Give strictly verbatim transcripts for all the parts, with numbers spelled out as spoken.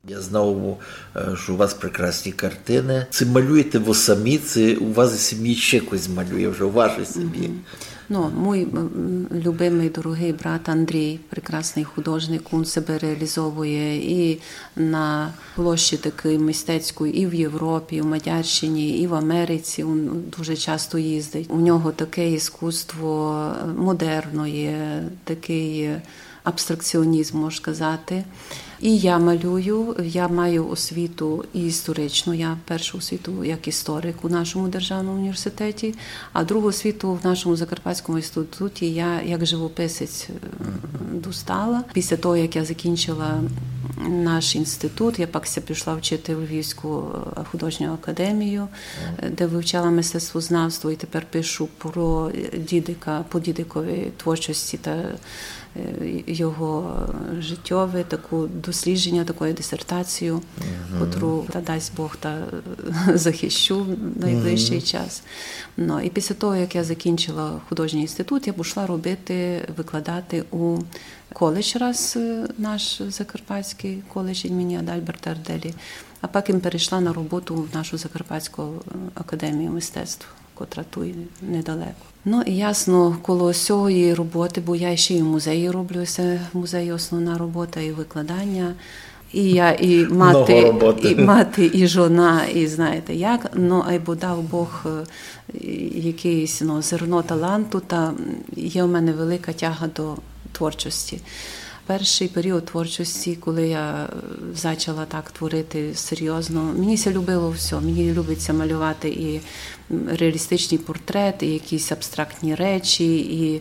Я знав, що у вас прекрасні картини. Це малюєте ви самі, це у вас і сім'ї ще хтось малює, вже у вашій сім'ї. Ну, мій любимий, дорогий брат Андрій, прекрасний художник, він себе реалізовує і на площі такої мистецької, і в Європі, і в Мадярщині, і в Америці. Він дуже часто їздить. У нього таке іскусство модерне, такий абстракціонізм, можна сказати. І я малюю, я маю освіту і історичну, я першу освіту як історик у нашому державному університеті, а другу освіту в нашому Закарпатському інституті я як живописець достала. Після того, як я закінчила наш інститут, я пакся пішла вчити в Львівську художню академію, де вивчала мистецтвознавство, і тепер пишу про Дідика, по Дідиковій творчості та його життєве, таку дослідження, таку дисертацію, яку, та дасть Бог, та захищу в найближчий mm-hmm. час. Ну, і після того, як я закінчила художній інститут, я пішла робити, викладати у коледж раз, наш Закарпатський коледж імені Адальберта Арделі, а потім перейшла на роботу в нашу Закарпатську академію мистецтв, котра тут недалеко. Ну і ясно, коло цієї роботи, бо я ще і в музеї роблю, це в музеї основна робота і викладання, і я і мати, і мати, і жона, і знаєте як, ну айбо дав Бог якийсь ну, зерно таланту, та є в мене велика тяга до творчості. Перший період творчості, коли я почала так творити серйозно, мені це любило все. Мені любиться малювати і реалістичні портрети, і якісь абстрактні речі, і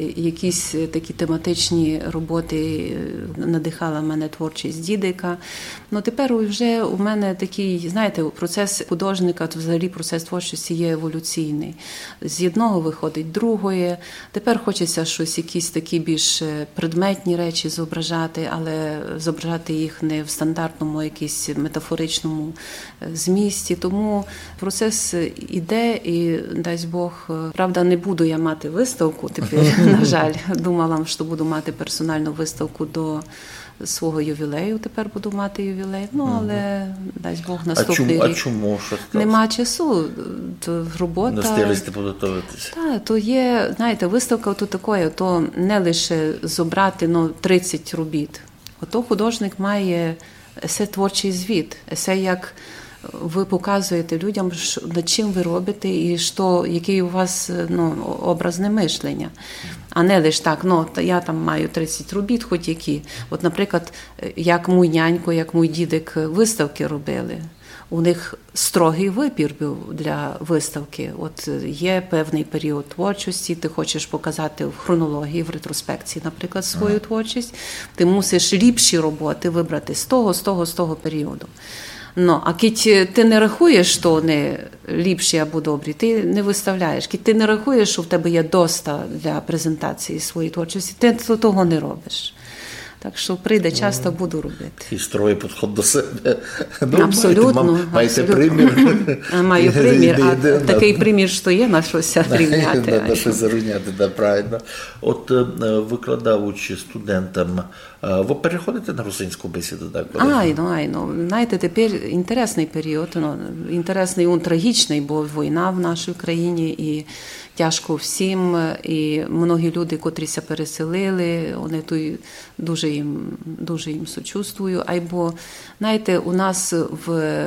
якісь такі тематичні роботи надихала мене творчість Дідика. Ну, тепер вже у мене такий, знаєте, процес художника, то взагалі процес творчості є еволюційний. З одного виходить другое. Тепер хочеться щось, якісь такі більш предметні речі зображати, але зображати їх не в стандартному, якійсь метафоричному змісті. Тому процес іде і, дасть Бог, правда, не буду я мати виставку тепер, на жаль. Думала, що буду мати персональну виставку до свого ювілею, тепер буду мати ювілей, ну, але, дасть Бог, наступний а чому, рік. А чому? Що нема часу, то робота. Не встиглися підготуватися. Так, то є, знаєте, виставка то такое, то не лише зобрати, ну, тридцять робіт. Ото художник має есе творчий звіт, есе як ви показуєте людям, над чим ви робите і що, який у вас ну, образне мишлення. А не лише так, ну, я там маю тридцять робіт, хоч які. От, наприклад, як мій нянько, як мій дідик виставки робили. У них строгий вибір був для виставки. От є певний період творчості, ти хочеш показати в хронології, в ретроспекції, наприклад, свою ага. творчість. Ти мусиш ліпші роботи вибрати з того, з того, з того періоду. Ну, а коли ти не рахуєш, що вони ліпші або добрі, ти не виставляєш. Коли ти не рахуєш, що в тебе є доста для презентації своєї творчості, ти того не робиш. Так що прийде час, то буду робити. І строгий підход до себе. Ну, абсолютно. Маєте примір. Маю примір, а такий примір, що є, на щось рівняти. На щось зарівняти, так, правильно. От викладаючи студентам, ви переходите на русинську бесіду, так? Ай, ну, ай, ну. Знаєте, тепер інтересний період, ну, інтересний, він трагічний, бо війна в нашій країні, і тяжко всім, і многі люди, котріся переселили, вони тут дуже їм, дуже їм сочувствую. Айбо, знаєте, у нас в,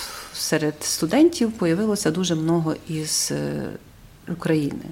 серед студентів появилося дуже много із України.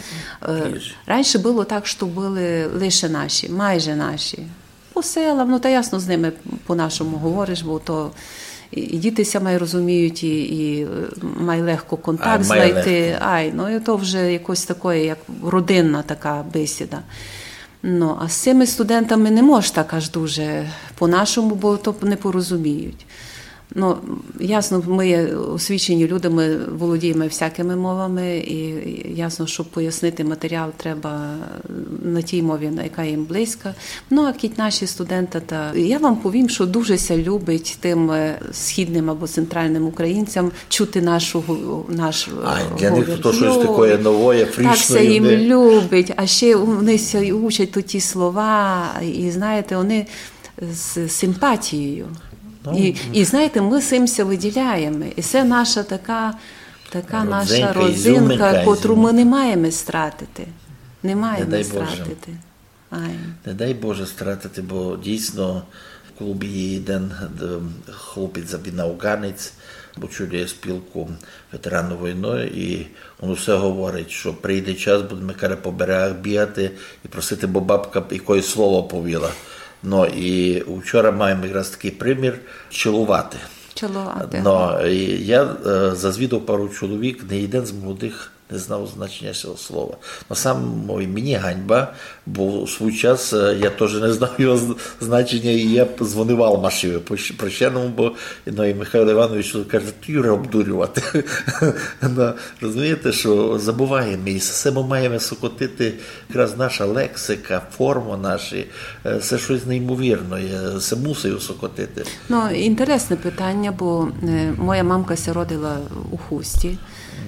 Раніше було так, що були лише наші, майже наші. По селам, ну та ясно з ними по-нашому говориш, бо то і дітися май розуміють, і, і май легко контакт а, знайти. Легко. Ай, ну і то вже якось таке, як родинна така бесіда. Ну, а з цими студентами не можеш так аж дуже по-нашому, бо то не порозуміють. Ну, ясно, ми є освічені люди, ми володіємо всякими мовами, і ясно, щоб пояснити матеріал, треба на тій мові, яка їм близька. Ну, а кіть наші студенти, та я вам повім, що дуже ся любить тим східним або центральним українцям чути нашу нашу а, для них то щось таке нове, фрішне. Так се їм любить, а ще вони учать тут ті слова, і знаєте, вони з симпатією. Ну, і, і знаєте, ми цимся виділяємо. І це наша така, така наша Родзинка, родзинка, ізюминка, котру ми ізюминка. не маємо стратити. Не Не маємо дай Боже. стратити. Ай. Не дай Боже стратити, бо дійсно в клубі є один хлопець, він афганець, очолює спілку ветеранів війни, і він усе говорить, що прийде час, будемо каже, по берегах бігати і просити, бо бабка якоїсь слово повіла. Ну, і вчора маємо якраз такий примір чилувати. Чоловати. Ну, і я е, зазвідав пару чоловік, не один з молодих не знав значення цього слова. Ну, сам мой, мені ганьба, бо у свій час е, я теж не знав його з- значення, і я дзвонив Алмашеві прощеному, бо ну, і Михайло Іванович каже, ти Юра обдурювати. Ну, розумієте, що забуваємо, і все ми маємо сокотити, якраз наша лексика, форма наші, е, це щось неймовірне, це мусив сокотити. Ну, інтересне питання, бо е, моя мамка ся родила у Хусті,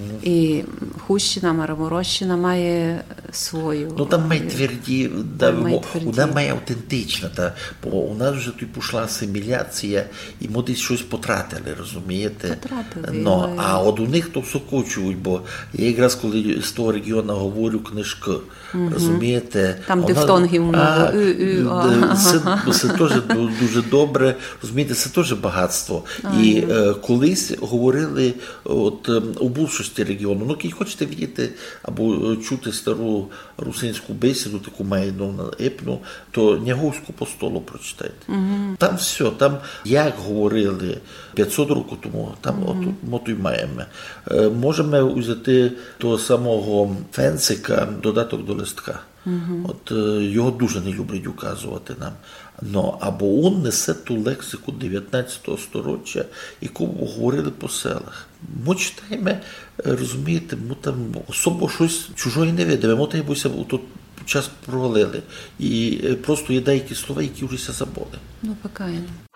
і Хущина, Мараморощина має свою. Ну там має тверді, да, Там має мо- тверді. вона має автентична, та, бо у нас вже тут пішла асиміляція, і ми десь щось потратили, розумієте? Потратили, Ну, але- а от у них то сокочують, бо я якраз коли з того регіону говорю книжки, розумієте? Там А у нас- дифтонгів много, А, ю, ю, а. д- Це, це теж ду- дуже добре, розумієте, це теж багатство. І е, колись говорили от, е, у більшості регіону, ну, коли хочете видіти або е, чути стару русинську бесіду, таку майну на епну, то Няговську по столу прочитайте. Там все, там як говорили п'ятсот років тому, там от, от і маємо. Е, можемо взяти того самого Фенцика, додаток до листка. От е, його дуже не люблять указувати нам. Но, або він несе ту лексику дев'ятнадцятого сторіччя, яку говорили по селах. Ми читаємо, е, розумієте, ми там особо щось чужої не видимо. Ми там якось тут час провалили. І е, просто є деякі слова, які вже ся забули. Ну, покаяння.